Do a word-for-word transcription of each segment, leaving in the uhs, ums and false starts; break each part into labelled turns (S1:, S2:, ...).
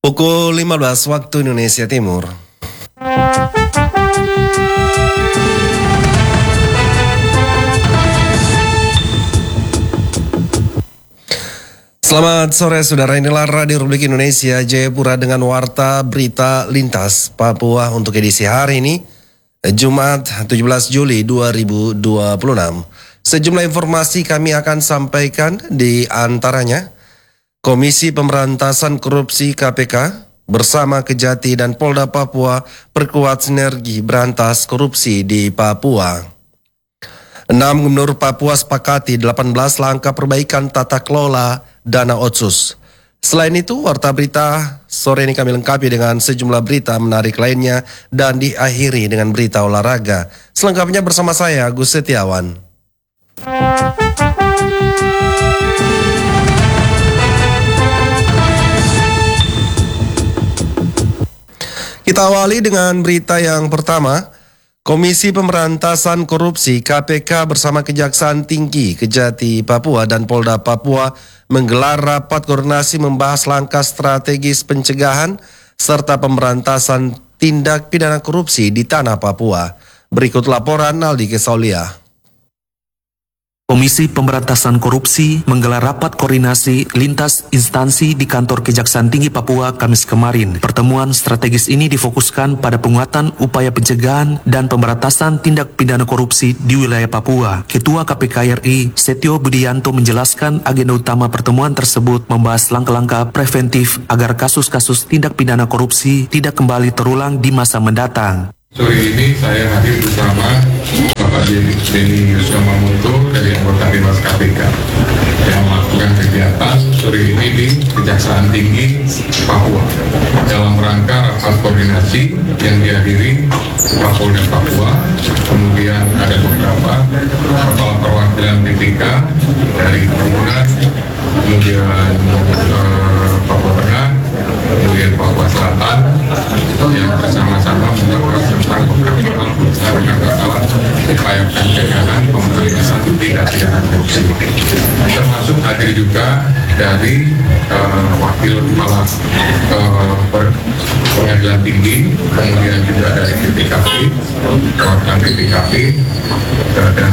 S1: Pukul lima belas waktu Indonesia Timur. Selamat sore saudara, inilah Radio Republik Indonesia Jayapura dengan warta berita lintas Papua untuk edisi hari ini, Jumat tujuh belas Juli dua ribu dua puluh enam. Sejumlah informasi kami akan sampaikan, di antaranya Komisi Pemberantasan Korupsi K P K bersama Kejati dan Polda Papua perkuat sinergi berantas korupsi di Papua. Enam Gubernur Papua sepakati delapan belas langkah perbaikan tata kelola dana otsus. Selain itu, warta berita sore ini kami lengkapi dengan sejumlah berita menarik lainnya dan diakhiri dengan berita olahraga. Selengkapnya bersama saya, Agus Setiawan. Kita awali dengan berita yang pertama. Komisi Pemberantasan Korupsi K P K bersama Kejaksaan Tinggi, Kejati Papua dan Polda Papua menggelar rapat koordinasi membahas langkah strategis pencegahan serta pemberantasan tindak pidana korupsi di tanah Papua. Berikut laporan Naldi Kesaulia.
S2: Komisi Pemberantasan Korupsi menggelar rapat koordinasi lintas instansi di kantor Kejaksaan Tinggi Papua Kamis kemarin. Pertemuan strategis ini difokuskan pada penguatan upaya pencegahan dan pemberantasan tindak pidana korupsi di wilayah Papua. Ketua K P K R I, Setio Budianto, menjelaskan agenda utama pertemuan tersebut membahas langkah-langkah preventif agar kasus-kasus tindak pidana korupsi tidak kembali terulang di masa mendatang.
S3: Sore ini saya hadir bersama Bapak Denny Yusamamoto dari anggota Dewas K P K yang melakukan kegiatan sore ini di Kejaksaan Tinggi Papua dalam rangka rapat koordinasi yang dihadiri Kapolda Papua, kemudian ada beberapa kepala perwakilan B P K dari Perhubungan, kemudian eh, Papua Tengah, kemudian Papua Selatan yang bersama-sama membahas tentang beberapa hal tentang masalah upaya pencegahan pemberantasan tindak pidana korupsi. Termasuk hadir juga dari uh, wakil kepala uh, pengadilan tinggi, kemudian juga dari B P K P, perwakilan B P K P, uh, dan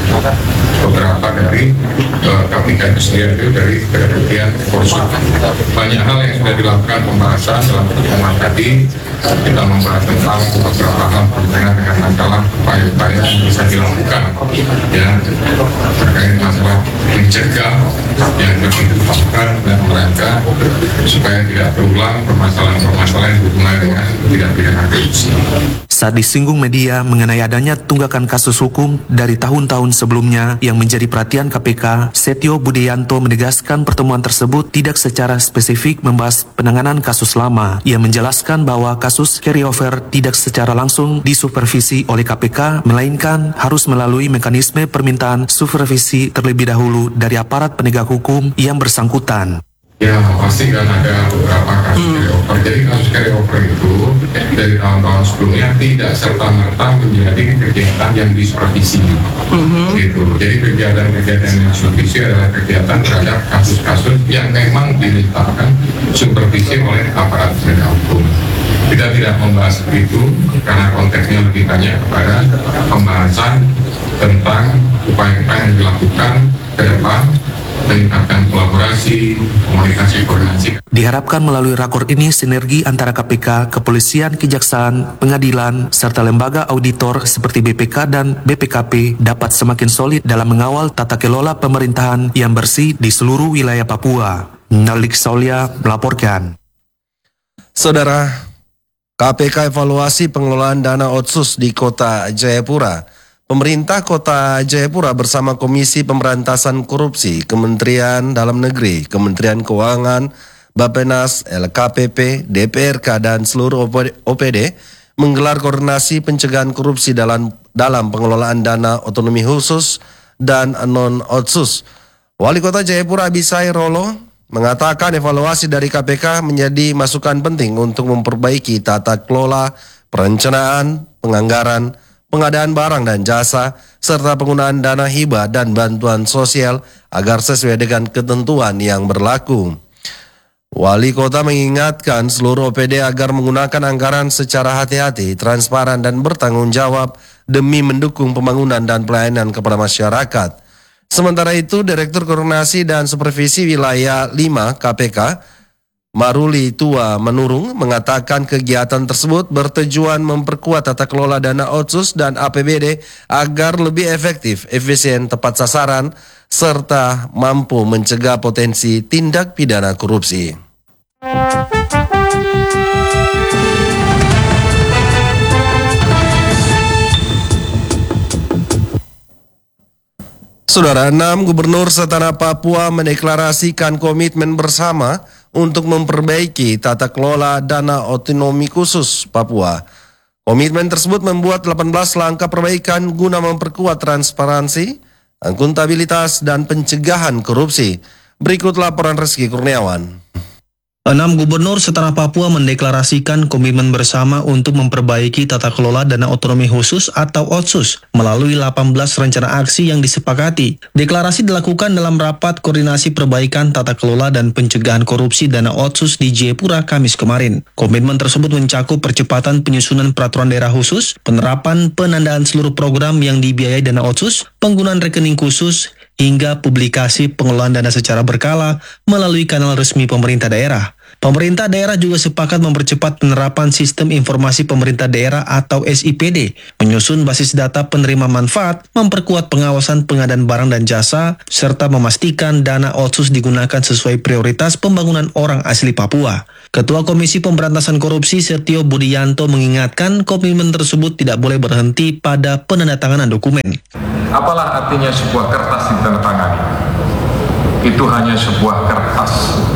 S3: beberapa dari uh, K P K itu sendiri dari kementerian korupsi. Banyak hal yang sudah dilakukan pembahasan dalam pertemuan tadi. Kita membahas tentang beberapa hal berkaitan dengan masalah upaya-upaya yang bisa dilakukan ya terkait masalah mencegah yang lebih dilakukan dan merangka supaya tidak terulang permasalahan-permasalahan yang berhubungan dengan tindak pidana korupsi.
S2: Saat disinggung media mengenai adanya tunggakan kasus hukum dari tahun-tahun sebelumnya yang menjadi perhatian K P K, Setio Budianto menegaskan pertemuan tersebut tidak secara spesifik membahas penanganan kasus lama. Ia menjelaskan bahwa kasus carryover tidak secara langsung disupervisi oleh K P K, melainkan harus melalui mekanisme permintaan supervisi terlebih dahulu dari aparat penegak hukum yang bersangkutan.
S3: Ya, pasti kan ada beberapa kasus hmm. carryover. Jadi kasus carryover itu dari tahun-tahun sebelumnya tidak serta-merta menjadi kegiatan yang disupervisi. Hmm. Gitu. Jadi kegiatan-kegiatan yang disupervisi adalah kegiatan terhadap kasus-kasus yang memang dimintakan supervisi oleh aparat penegak hukum. Kita tidak membahas itu karena konteksnya lebih banyak kepada pembahasan tentang upaya-upaya yang dilakukan ke depan, meningkatkan kolaborasi, komunikasi, koordinasi.
S2: Diharapkan melalui rakor ini sinergi antara K P K, kepolisian, kejaksaan, pengadilan, serta lembaga auditor seperti B P K dan B P K P dapat semakin solid dalam mengawal tata kelola pemerintahan yang bersih di seluruh wilayah Papua. Naldi Kesaulia melaporkan.
S1: Saudara, K P K evaluasi pengelolaan dana otsus di Kota Jayapura. Pemerintah Kota Jayapura bersama Komisi Pemberantasan Korupsi, Kementerian Dalam Negeri, Kementerian Keuangan, Bappenas, L K P P, D P R K, dan seluruh O P D menggelar koordinasi pencegahan korupsi dalam, dalam pengelolaan dana otonomi khusus dan non-otsus. Wali Kota Jayapura Abisai Rolo mengatakan evaluasi dari K P K menjadi masukan penting untuk memperbaiki tata kelola, perencanaan, penganggaran, pengadaan barang dan jasa, serta penggunaan dana hibah dan bantuan sosial agar sesuai dengan ketentuan yang berlaku. Wali Kota mengingatkan seluruh O P D agar menggunakan anggaran secara hati-hati, transparan dan bertanggung jawab demi mendukung pembangunan dan pelayanan kepada masyarakat. Sementara itu, Direktur Koordinasi dan Supervisi Wilayah lima K P K, Maruli Tua Menurung, mengatakan kegiatan tersebut bertujuan memperkuat tata kelola dana otsus dan A P B D agar lebih efektif, efisien, tepat sasaran, serta mampu mencegah potensi tindak pidana korupsi. Saudara, enam gubernur setanah Papua mendeklarasikan komitmen bersama untuk memperbaiki tata kelola dana otonomi khusus Papua. Komitmen tersebut membuat delapan belas langkah perbaikan guna memperkuat transparansi, akuntabilitas, dan pencegahan korupsi. Berikut laporan Reski Kurniawan.
S4: Enam gubernur setanah Papua mendeklarasikan komitmen bersama untuk memperbaiki tata kelola dana otonomi khusus atau otsus melalui delapan belas rencana aksi yang disepakati. Deklarasi dilakukan dalam rapat koordinasi perbaikan tata kelola dan pencegahan korupsi dana otsus di Jayapura Kamis kemarin. Komitmen tersebut mencakup percepatan penyusunan peraturan daerah khusus, penerapan penandaan seluruh program yang dibiayai dana otsus, penggunaan rekening khusus, hingga publikasi pengelolaan dana secara berkala melalui kanal resmi pemerintah daerah. Pemerintah daerah juga sepakat mempercepat penerapan Sistem Informasi Pemerintah Daerah atau S I P D, menyusun basis data penerima manfaat, memperkuat pengawasan pengadaan barang dan jasa, serta memastikan dana otsus digunakan sesuai prioritas pembangunan orang asli Papua. Ketua Komisi Pemberantasan Korupsi Setio Budianto mengingatkan komitmen tersebut tidak boleh berhenti pada penandatanganan dokumen.
S3: Apalah artinya sebuah kertas ditandatangani? Itu hanya sebuah kertas,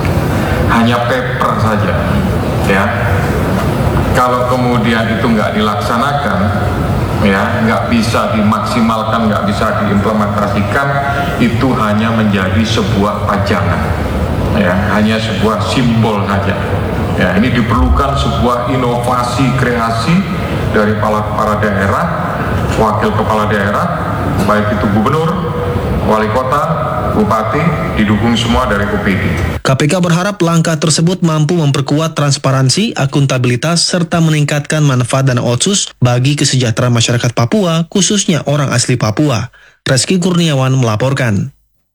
S3: hanya paper saja, ya. Kalau kemudian itu nggak dilaksanakan, ya, nggak bisa dimaksimalkan, nggak bisa diimplementasikan, itu hanya menjadi sebuah pajangan, ya, hanya sebuah simbol saja. Ya, ini diperlukan sebuah inovasi kreasi dari para, para daerah, wakil kepala daerah, baik itu gubernur, wali kota, bupati, didukung semua dari O P D.
S4: K P K berharap langkah tersebut mampu memperkuat transparansi, akuntabilitas, serta meningkatkan manfaat dana otsus bagi kesejahteraan masyarakat Papua, khususnya orang asli Papua. Reski Kurniawan melaporkan.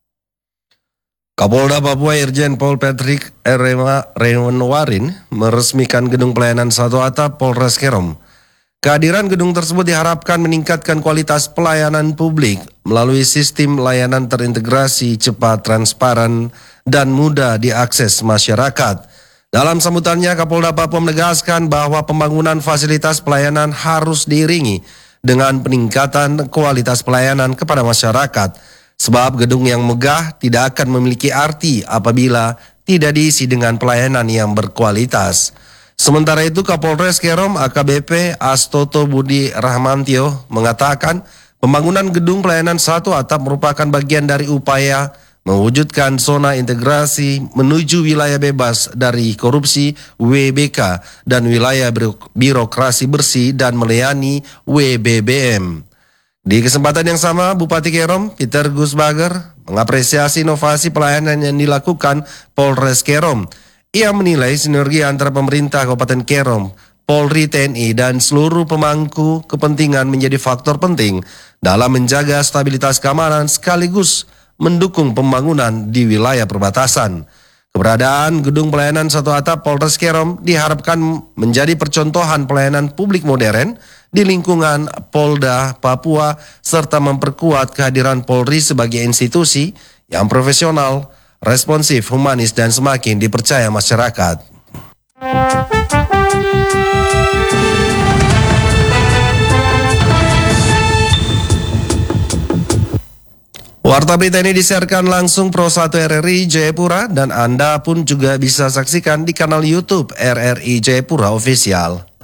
S1: Kapolda Papua Irjen Pol Patrick Rewanwarin meresmikan gedung pelayanan satu atap Polres Kerom. Kehadiran gedung tersebut diharapkan meningkatkan kualitas pelayanan publik melalui sistem layanan terintegrasi, cepat, transparan, dan mudah diakses masyarakat. Dalam sambutannya, Kapolda Papua menegaskan bahwa pembangunan fasilitas pelayanan harus diiringi dengan peningkatan kualitas pelayanan kepada masyarakat. Sebab gedung yang megah tidak akan memiliki arti apabila tidak diisi dengan pelayanan yang berkualitas. Sementara itu, Kapolres Kerom A K B P Astoto Budi Rahmantio mengatakan pembangunan gedung pelayanan satu atap merupakan bagian dari upaya mewujudkan zona integrasi menuju wilayah bebas dari korupsi W B K dan wilayah birokrasi bersih dan melayani W B B M. Di kesempatan yang sama, Bupati Kerom Peter Gusbager mengapresiasi inovasi pelayanan yang dilakukan Polres Kerom. Ia menilai sinergi antara pemerintah Kabupaten Kerom, Polri, T N I, dan seluruh pemangku kepentingan menjadi faktor penting dalam menjaga stabilitas keamanan sekaligus mendukung pembangunan di wilayah perbatasan. Keberadaan gedung pelayanan satu atap Polres Kerom diharapkan menjadi percontohan pelayanan publik modern di lingkungan Polda Papua serta memperkuat kehadiran Polri sebagai institusi yang profesional, responsif, humanis, dan semakin dipercaya masyarakat. Warta berita ini disiarkan langsung Pro satu R R I Jayapura dan Anda pun juga bisa saksikan di kanal YouTube R R I Jayapura Official.